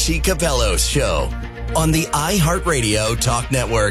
Vassy Capello's show on the iHeartRadio Talk Network.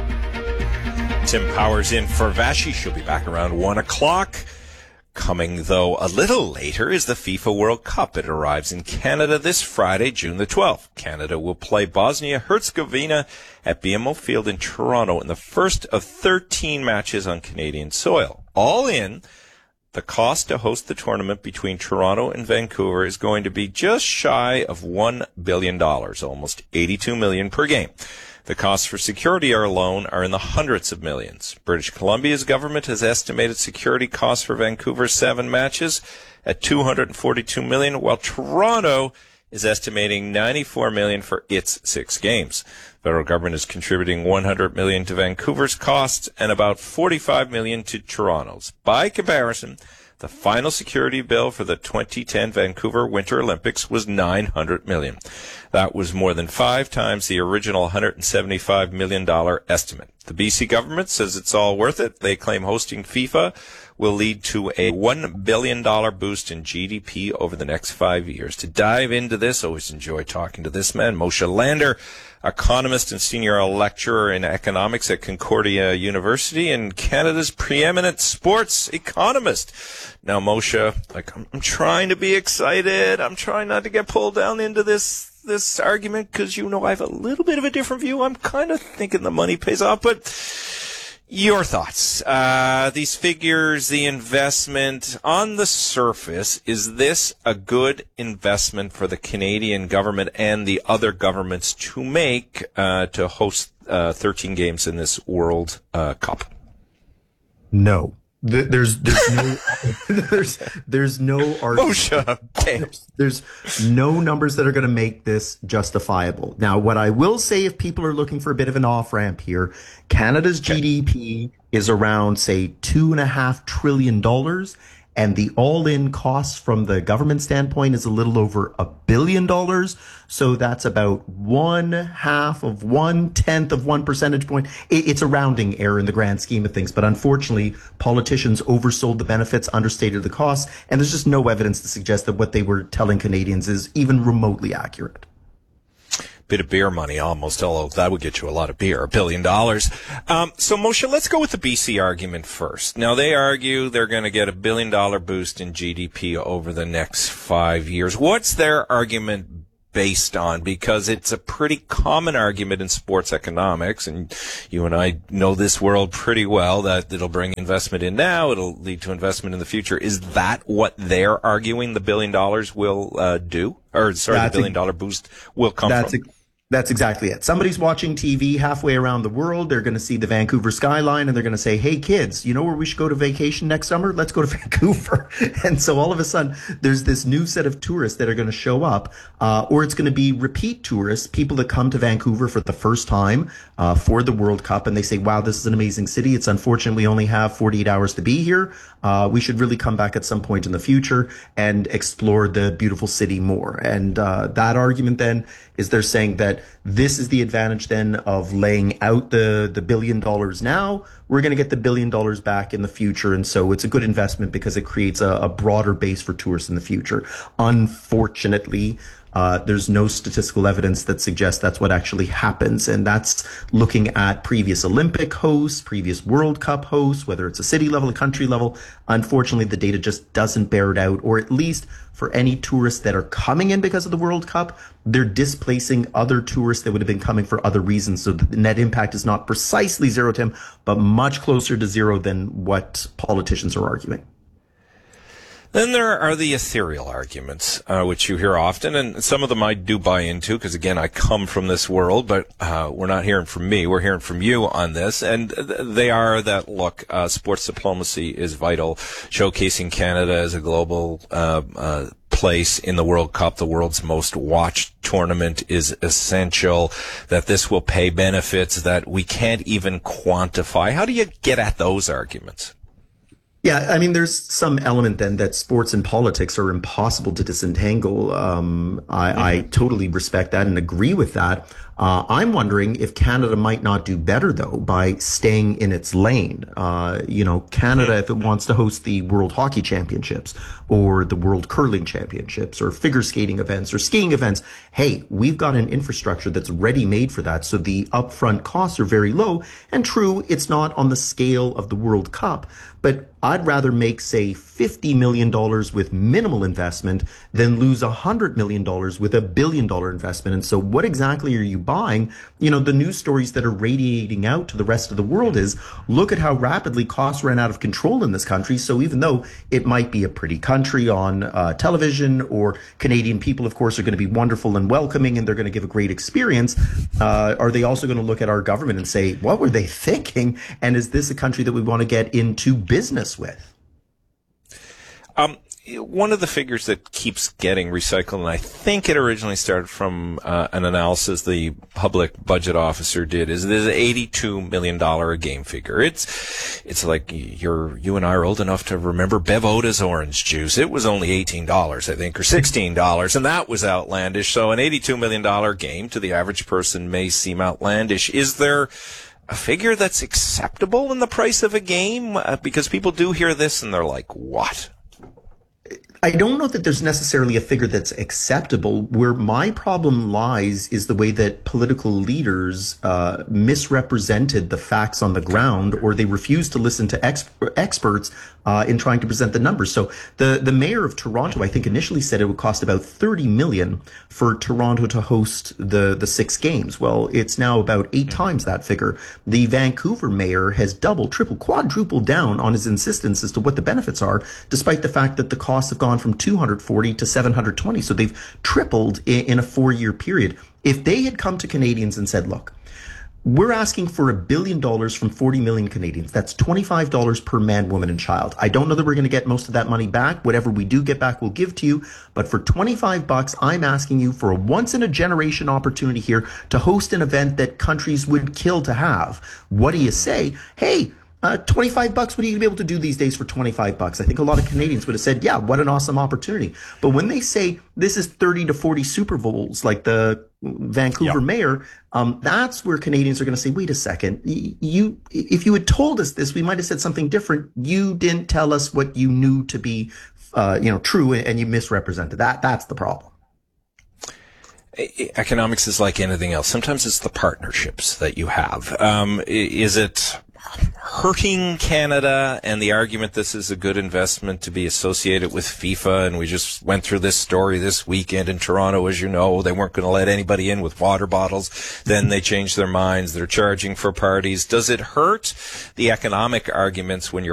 Tim Powers in for Vassy. She'll be back around 1 o'clock. Coming, though, a little later is the FIFA World Cup. It arrives in Canada this Friday, June the 12th. Canada will play Bosnia-Herzegovina at BMO Field in Toronto in the first of 13 matches on Canadian soil. All in, the cost to host the tournament between Toronto and Vancouver is going to be just shy of $1 billion, almost $82 million per game. The costs for security alone are in the hundreds of millions. British Columbia's government has estimated security costs for Vancouver's 7 matches at $242 million, while Toronto is estimating $94 million for its 6 games. The federal government is contributing $100 million to Vancouver's costs and about $45 million to Toronto's. By comparison, the final security bill for the 2010 Vancouver Winter Olympics was $900 million. That was more than 5 times the original $175 million estimate. The BC government says it's all worth it. They claim hosting FIFA will lead to a $1 billion boost in GDP over the next 5 years. To dive into this, always enjoy talking to this man, Moshe Lander, economist and senior lecturer in economics at Concordia University and Canada's preeminent sports economist. Now, Moshe, I'm trying to be excited. I'm trying not to get pulled down into this argument because, I have a little bit of a different view. I'm kind of thinking the money pays off, but your thoughts. These figures, the investment, on the surface, is this a good investment for the Canadian government and the other governments to make to host 13 games in this World Cup? No. There's no there's no argument. There's no numbers that are going to make this justifiable. Now, what I will say, if people are looking for a bit of an off ramp here, Canada's GDP is around, say, $2.5 trillion. And the all-in cost from the government standpoint is a little over $1 billion. So that's about 1/10 of 1 percentage point. It's a rounding error in the grand scheme of things. But unfortunately, politicians oversold the benefits, understated the costs, and there's just no evidence to suggest that what they were telling Canadians is even remotely accurate. Bit of beer money almost, although that would get you a lot of beer, $1 billion. So Moshe, let's go with the BC argument first. Now, they argue they're going to get $1 billion boost in GDP over the next 5 years. What's their argument based on? Because it's a pretty common argument in sports economics, and you and I know this world pretty well, that it'll bring investment in now, it'll lead to investment in the future. Is that what they're arguing the $1 billion will do? Or, sorry, the $1 billion boost will come from? That's exactly it. Somebody's watching TV halfway around the world. They're going to see the Vancouver skyline and they're going to say, hey, kids, you know where we should go to vacation next summer? Let's go to Vancouver. And so all of a sudden, there's this new set of tourists that are going to show up, or it's going to be repeat tourists, people that come to Vancouver for the first time for the World Cup. And they say, wow, this is an amazing city. It's unfortunate we only have 48 hours to be here. We should really come back at some point in the future and explore the beautiful city more. And that argument then is they're saying that this is the advantage then of laying out the $1 billion now. We're going to get the $1 billion back in the future. And so it's a good investment because it creates a broader base for tourists in the future. Unfortunately, there's no statistical evidence that suggests that's what actually happens. And that's looking at previous Olympic hosts, previous World Cup hosts, whether it's a city level, a country level. Unfortunately, the data just doesn't bear it out, or at least for any tourists that are coming in because of the World Cup, they're displacing other tourists that would have been coming for other reasons. So the net impact is not precisely zero, Tim, but much closer to zero than what politicians are arguing. Then there are the ethereal arguments, which you hear often, and some of them I do buy into, because again, I come from this world, but we're not hearing from me, we're hearing from you on this, and they are that, look, sports diplomacy is vital, showcasing Canada as a global place in the World Cup, the world's most watched tournament, is essential, that this will pay benefits that we can't even quantify. How do you get at those arguments? Yeah, I mean, there's some element then that sports and politics are impossible to disentangle. I totally respect that and agree with that. I'm wondering if Canada might not do better, though, by staying in its lane. Canada, if it wants to host the World Hockey Championships or the World Curling Championships or figure skating events or skiing events, hey, we've got an infrastructure that's ready made for that. So the upfront costs are very low. And true, it's not on the scale of the World Cup, but I'd rather make, say, $50 million with minimal investment than lose $100 million with $1 billion investment. And so what exactly are you buying? The news stories that are radiating out to the rest of the world is, look at how rapidly costs ran out of control in this country. So even though it might be a pretty country on television, or Canadian people, of course, are going to be wonderful and welcoming and they're going to give a great experience, are they also going to look at our government and say, what were they thinking? And is this a country that we want to get into business with? One of the figures that keeps getting recycled, and I think it originally started from an analysis the public budget officer did, is there's an $82 million a game figure. It's like you and I are old enough to remember Bev Oda's orange juice. It was only $18, I think, or $16, and that was outlandish. So an $82 million game to the average person may seem outlandish. Is there a figure that's acceptable in the price of a game? Because people do hear this and they're like, what? I don't know that there's necessarily a figure that's acceptable. Where my problem lies is the way that political leaders misrepresented the facts on the ground, or they refused to listen to experts in trying to present the numbers. So the mayor of Toronto, I think, initially said it would cost about $30 million for Toronto to host the 6 games. Well, it's now about 8 times that figure. The Vancouver mayor has doubled, tripled, quadrupled down on his insistence as to what the benefits are, despite the fact that the costs have gone from 240 to 720. So they've tripled in a 4-year period. If they had come to Canadians and said, look, we're asking for $1 billion from 40 million Canadians. That's $25 per man, woman, and child. I don't know that we're going to get most of that money back. Whatever we do get back, we'll give to you. But for $25, I'm asking you for a once-in-a-generation opportunity here to host an event that countries would kill to have. What do you say? Hey, $25, what are you going to be able to do these days for $25? I think a lot of Canadians would have said, yeah, what an awesome opportunity. But when they say this is 30 to 40 Super Bowls, like the Vancouver mayor, that's where Canadians are going to say, wait a second, if you had told us this, we might have said something different. You didn't tell us what you knew to be, true, and you misrepresented that. That's the problem. Economics is like anything else. Sometimes it's the partnerships that you have. Is it hurting Canada and the argument this is a good investment to be associated with FIFA? And we just went through this story this weekend in Toronto, as you know, they weren't going to let anybody in with water bottles. Then they changed their minds. They're charging for parties. Does it hurt the economic arguments when you're